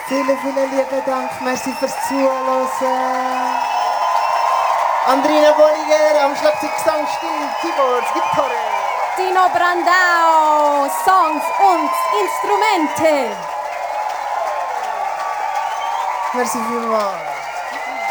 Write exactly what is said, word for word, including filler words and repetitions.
Vielen, vielen lieben Dank. Merci fürs Zuhören. Andrina Bolliger am Schlagzeug, Gesang, Stimme, Keyboards, Gitarre. Tino Brandao, Songs und Instrumente. Merci vielmals.